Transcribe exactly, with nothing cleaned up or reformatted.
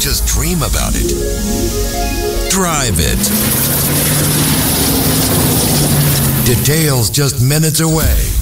just dream about it. Drive it. Details just minutes away.